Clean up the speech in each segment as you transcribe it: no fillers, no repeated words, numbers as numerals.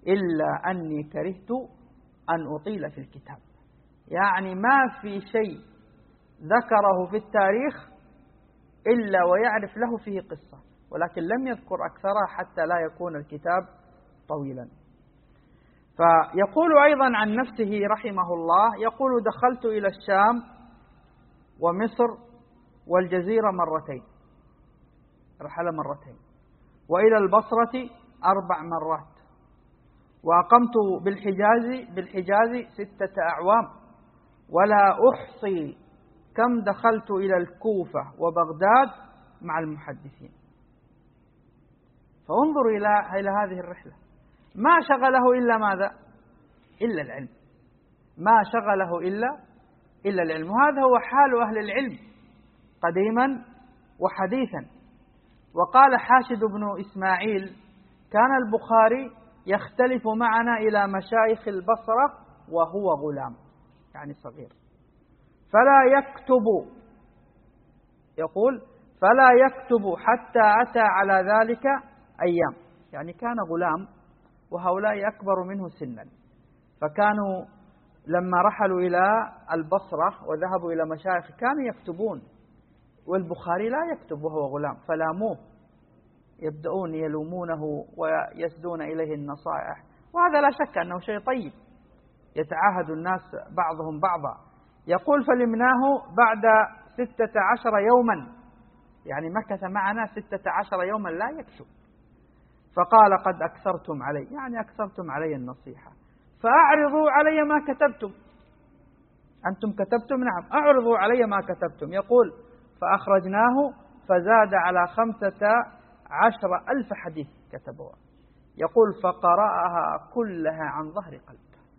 إلا أني كرهت أن أطيل في الكتاب. يعني ما في شيء ذكره في التاريخ إلا ويعرف له فيه قصة، ولكن لم يذكر أكثرها حتى لا يكون الكتاب طويلا. فيقول أيضا عن نفسه رحمه الله، يقول: دخلت إلى الشام ومصر والجزيرة مرتين، رحل مرتين، وإلى البصرة 4 مرات، وأقمت بالحجاز 6 أعوام، ولا أحصي كم دخلت إلى الكوفة وبغداد مع المحدثين. فانظروا إلى هذه الرحلة، ما شغله إلا ماذا؟ إلا العلم، ما شغله إلا العلم. وهذا هو حال أهل العلم قديما وحديثا. وقال حاشد بن إسماعيل: كان البخاري يختلف معنا إلى مشايخ البصرة وهو غلام، يعني صغير، فلا يكتب، يقول: فلا يكتب حتى أتى على ذلك أيام. يعني كان غلام وهؤلاء أكبر منه سنا، فكانوا لما رحلوا إلى البصرة وذهبوا إلى مشايخ كانوا يكتبون، والبخاري لا يكتب وهو غلام، فلاموه، يبدأون يلومونه ويسدون إليه النصائح. وهذا لا شك أنه شيء طيب، يتعاهد الناس بعضهم بعضا. يقول: فلمناه بعد 16 يوما، يعني مكث معنا 16 يوما لا يكتب. فقال: قد أكثرتم علي، يعني أكثرتم علي النصيحة، فأعرضوا علي ما كتبتم. أنتم كتبتم؟ نعم، أعرضوا علي ما كتبتم. يقول: فأخرجناه فزاد على 15,000 حديث كتبوها. يقول: فقرأها كلها عن ظهر قلب.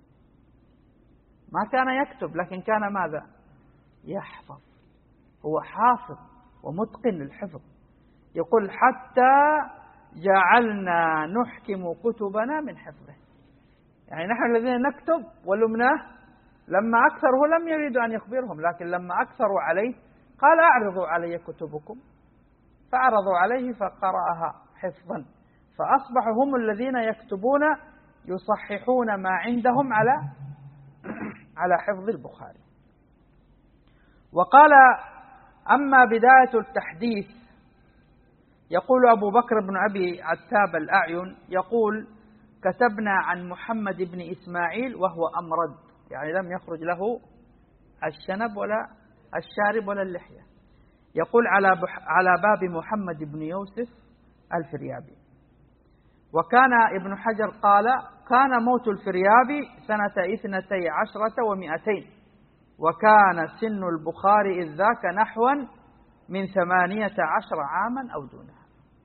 ما كان يكتب، لكن كان ماذا؟ يحفظ. هو حافظ ومتقن للحفظ. يقول: حتى جعلنا نحكم كتبنا من حفظه. يعني نحن الذين نكتب ولمناه، لما أكثره لم يريد أن يخبرهم، لكن لما أكثروا عليه قال: أعرضوا علي كتبكم. فعرضوا عليه فقرأها حفظا، فأصبحوا هم الذين يكتبون يصححون ما عندهم على حفظ البخاري. وقال: أما بداية التحديث، يقول أبو بكر بن أبي عتاب الأعين، يقول: كتبنا عن محمد بن إسماعيل وهو أمرد، يعني لم يخرج له الشنب ولا الشارب ولا اللحية. يقول: على باب محمد بن يوسف الفريابي. وكان ابن حجر قال: كان موت الفريابي سنة 12 و200، وكان سن البخاري إذ ذاك نحوا من 18 عاما أو دونها.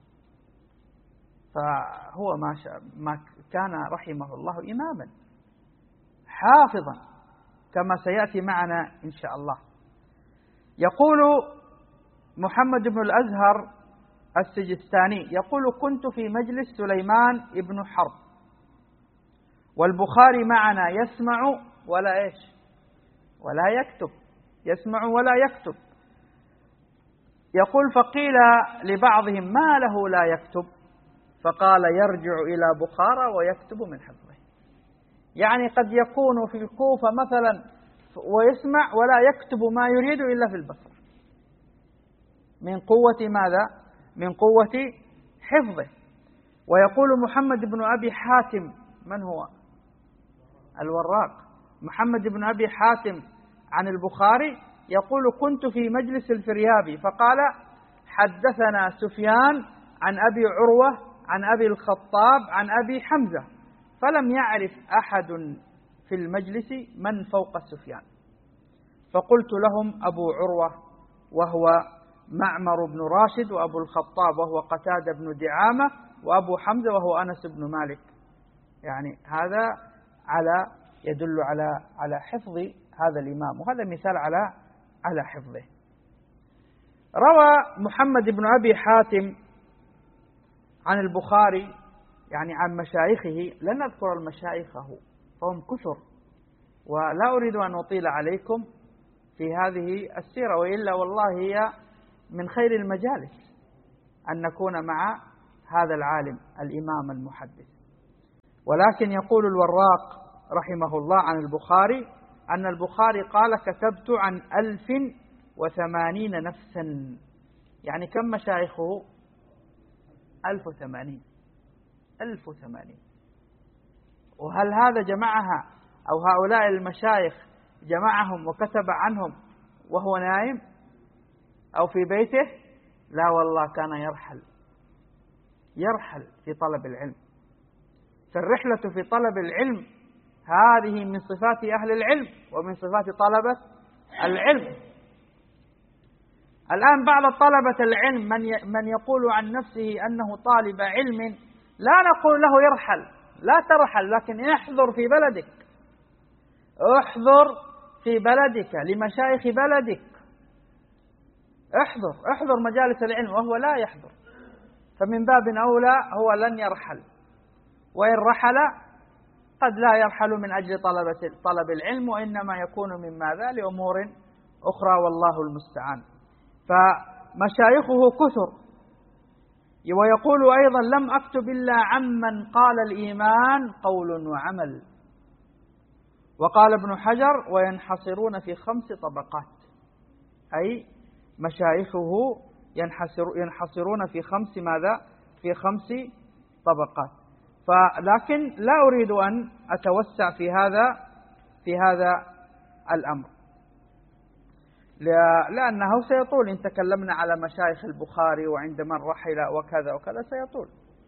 فهو ما كان رحمه الله إماما حافظا كما سيأتي معنا إن شاء الله. يقول محمد بن الأزهر السجستاني، يقول: كنت في مجلس سليمان بن حرب والبخاري معنا يسمع ولا ولا يكتب، يسمع ولا يكتب. يقول: فقيل لبعضهم: ما له لا يكتب؟ فقال: يرجع إلى بخارى ويكتب من حفظه. يعني قد يكون في الكوفة مثلا ويسمع ولا يكتب ما يريد إلا في البصرة، من قوة ماذا؟ من قوة حفظه. ويقول محمد بن أبي حاتم، من هو؟ الوراق. محمد بن أبي حاتم عن البخاري يقول: كنت في مجلس الفريابي فقال: حدثنا سفيان عن أبي عروة عن أبي الخطاب عن أبي حمزة، فلم يعرف أحد في المجلس من فوق سفيان، فقلت لهم: أبو عروة وهو معمر بن راشد، وأبو الخطاب وهو قتادة بن دعامة، وأبو حمزة وهو أنس بن مالك. يعني هذا يدل على حفظ هذا الإمام، وهذا مثال على حفظه. روى محمد بن أبي حاتم عن البخاري، يعني عن مشايخه، لن نذكر المشايخه فهم كثر، ولا أريد أن أطيل عليكم في هذه السيرة، وإلا والله هي من خير المجالس أن نكون مع هذا العالم الإمام المحدث. ولكن يقول الوراق رحمه الله عن البخاري أن البخاري قال: كتبت عن 1080 نفسا. يعني كم مشايخه؟ 1080. وهل هذا جمعها أو هؤلاء المشايخ جمعهم وكتب عنهم وهو نائم أو في بيته؟ لا والله، كان يرحل في طلب العلم. فالرحلة في طلب العلم هذه من صفات أهل العلم ومن صفات طلبة العلم. الآن بعض طلبة العلم من يقول عن نفسه أنه طالب علم، لا نقول له يرحل، لا ترحل، لكن احضر في بلدك، احضر في بلدك لمشايخ بلدك، احضر مجالس العلم، وهو لا يحضر، فمن باب أولى هو لن يرحل، وإن رحل قد لا يرحل من أجل طلب العلم، وإنما يكون من ماذا؟ لأمور أخرى، والله المستعان. فمشايخه كثر. ويقول أيضا: لم أكتب إلا عمن قال الإيمان قول وعمل. وقال ابن حجر: وينحصرون في 5 طبقات، أي مشايخه ينحصرون في 5 ماذا؟ في 5 طبقات. لكن لا أريد أن أتوسع في هذا الأمر، لأنه سيطول إن تكلمنا على مشايخ البخاري وعند من رحل وكذا وكذا سيطول.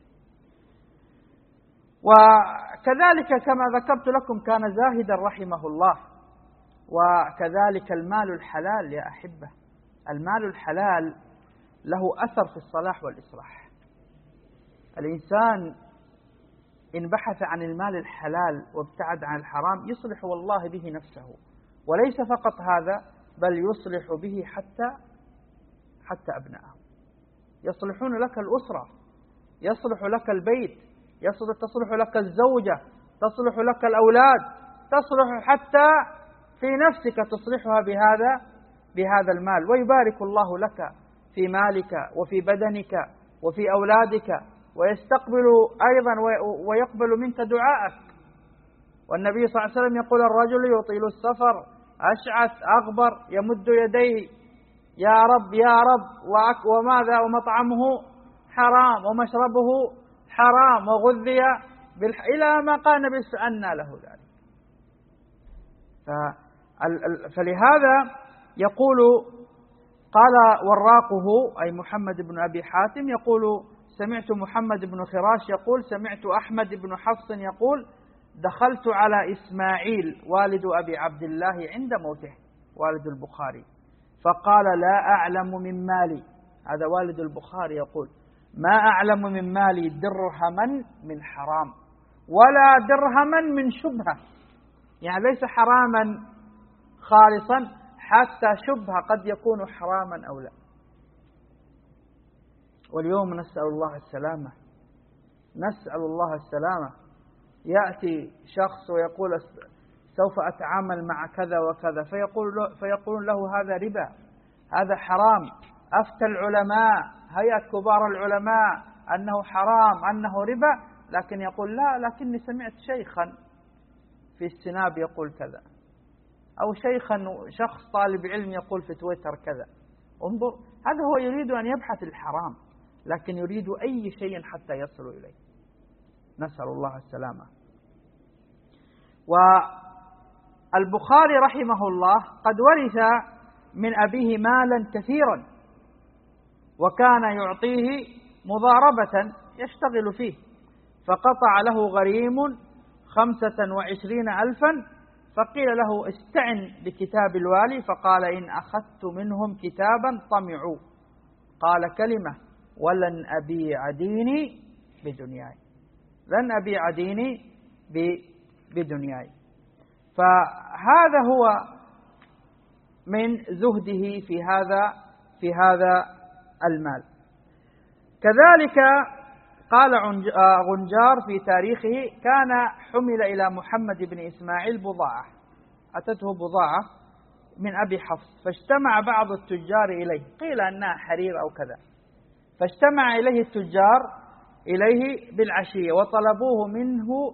وكذلك كما ذكرت لكم كان زاهدا رحمه الله. وكذلك المال الحلال يا أحبة، المال الحلال له أثر في الصلاح والإصلاح. الإنسان إن بحث عن المال الحلال وابتعد عن الحرام يصلح والله به نفسه، وليس فقط هذا، بل يصلح به حتى أبنائه. يصلحون لك الأسرة، يصلح لك البيت، تصلح لك الزوجة، تصلح لك الأولاد، تصلح حتى في نفسك تصلحها بهذا المال. ويبارك الله لك في مالك وفي بدنك وفي أولادك، ويستقبل أيضا ويقبل منك دعاءك. والنبي صلى الله عليه وسلم يقول: الرجل يطيل السفر أشعث أغبر يمد يديه يا رب يا رب، وماذا؟ ومطعمه حرام ومشربه حرام وغذي إلى ما قال النبي أنى له ذلك. فلهذا يقول، قال وراقه أي محمد بن أبي حاتم يقول: سمعت محمد بن خراش يقول: سمعت أحمد بن حفص يقول: دخلت على إسماعيل والد أبي عبد الله عند موته، والد البخاري، فقال: لا أعلم من مالي، هذا والد البخاري يقول: ما أعلم من مالي درهما من حرام ولا درهما من شبهة. يعني ليس حراما خالصا، حتى شبهة قد يكون حراما أو لا. واليوم نسأل الله السلامة. يأتي شخص ويقول: سوف أتعامل مع كذا وكذا، فيقولون له: هذا ربا، هذا حرام، أفتى العلماء، هيئة كبار العلماء أنه حرام، أنه ربا، لكن يقول: لا، لكني سمعت شيخا في السناب يقول كذا، أو شخص طالب علم يقول في تويتر كذا. انظر، هذا هو يريد أن يبحث الحرام، لكن يريد أي شيء حتى يصل إليه. نسأل الله السلامة. والبخاري رحمه الله قد ورث من أبيه مالا كثيرا، وكان يعطيه مضاربة يشتغل فيه، فقطع له غريم 25,000، فقيل له: استعن بكتاب الوالي، فقال: إن أخذت منهم كتابا طمعوا. قال كلمة: ولن أبيع ديني بدنياي، لن أبيع ديني بدنياي. فهذا هو من زهده في هذا المال. كذلك قال غنجار في تاريخه: كان حمل إلى محمد بن إسماعيل بضاعة، أتته بضاعة من أبي حفص، فاجتمع بعض التجار إليه، قيل أنها حرير أو كذا، فاجتمع إليه التجار بالعشية وطلبوه منه